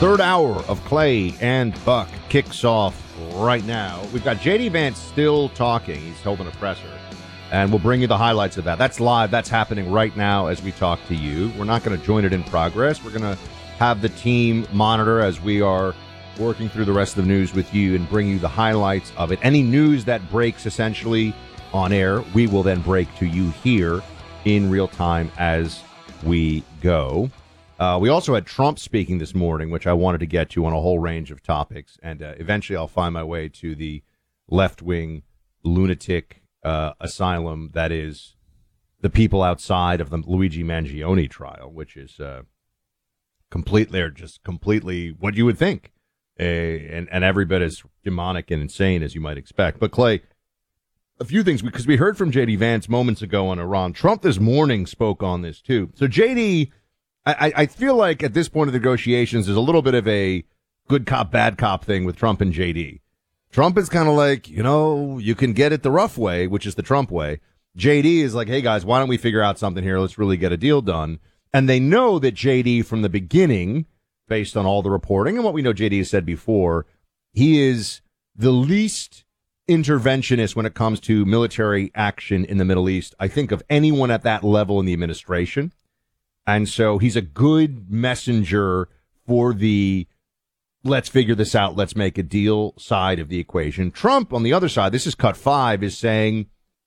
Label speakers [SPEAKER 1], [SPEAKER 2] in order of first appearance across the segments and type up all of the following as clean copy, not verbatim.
[SPEAKER 1] Third hour of Clay and Buck kicks off right now. We've got J.D. Vance still talking. He's holding a presser. And we'll bring you the highlights of that. That's live. That's happening right now as we talk to you. We're not going to join it in progress. We're going to have the team monitor as we are working through the rest of the news with you and bring you the highlights of it. Any news that breaks essentially on air, we will then break to you here in real time as we go. We also had Trump speaking this morning, which I wanted to get to on a whole range of topics. And eventually I'll find my way to the left-wing lunatic asylum that is the people outside of the Luigi Mangione trial, which is completely what you would think. And every bit as demonic and insane as you might expect. But, Clay, a few things, because we heard from J.D. Vance moments ago on Iran. Trump this morning spoke on this, too. So, J.D., I feel like at this point of the negotiations, there's a little bit of a good cop, bad cop thing with Trump and J.D. Trump is kind of like, you can get it the rough way, which is the Trump way. J.D. is like, hey, guys, why don't we figure out something here? Let's really get a deal done. And they know that J.D. from the beginning, based on all the reporting and what we know J.D. has said before, he is the least interventionist when it comes to military action in the Middle East, I think, of anyone at that level in the administration. And so he's a good messenger for the let's figure this out, let's make a deal side of the equation. Trump, on the other side, this is cut 5, is saying,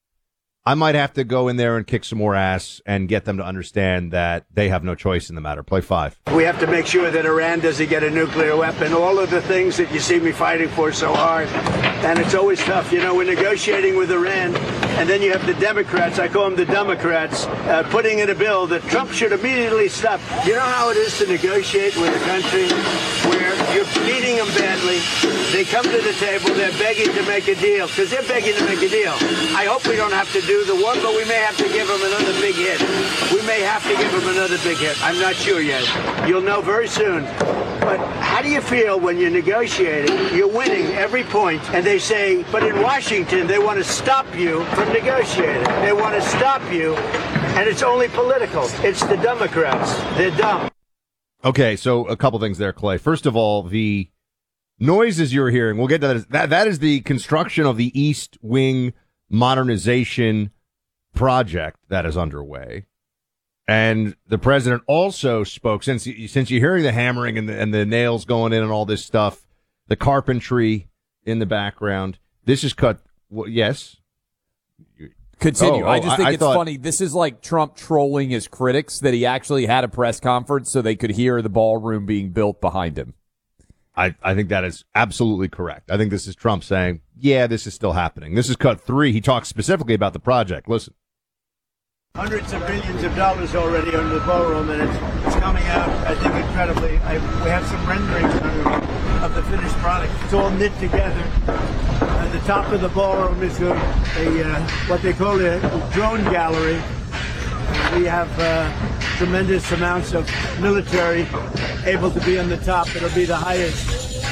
[SPEAKER 1] I might have to go in there and kick some more ass and get them to understand that they have no choice in the matter. Play 5.
[SPEAKER 2] We have to make sure that Iran doesn't get a nuclear weapon. All of the things that you see me fighting for so hard. And it's always tough. We're negotiating with Iran. And then you have the Democrats, I call them the Democrats, putting in a bill that Trump should immediately stop. You know how it is to negotiate with a country where you're beating them badly. They come to the table, they're begging to make a deal, because they're begging to make a deal. I hope we don't have to do the one, but we may have to give them another big hit. We may have to give them another big hit. I'm not sure yet. You'll know very soon. But how do you feel when you're negotiating? You're winning every point, and they say, but in Washington, they want to stop you from negotiating. They want to stop you, and it's only political. It's the Democrats. They're dumb.
[SPEAKER 1] Okay, so a couple things there, Clay. First of all, the noises you're hearing, we'll get to that. That is the construction of the East Wing modernization project that is underway. And the president also spoke, since you're hearing the hammering and the nails going in and all this stuff, the carpentry in the background, this is cut. Well, yes.
[SPEAKER 3] Continue. I just think it's funny. This is like Trump trolling his critics, that he actually had a press conference so they could hear the ballroom being built behind him.
[SPEAKER 1] I think that is absolutely correct. I think this is Trump saying, yeah, this is still happening. This is cut 3. He talks specifically about the project. Listen.
[SPEAKER 2] Hundreds of billions of dollars already on the ballroom, and it's coming out, I think, incredibly. We have some renderings of the finished product. It's all knit together. At the top of the ballroom is what they call a drone gallery. We have tremendous amounts of military able to be on the top. It'll be the highest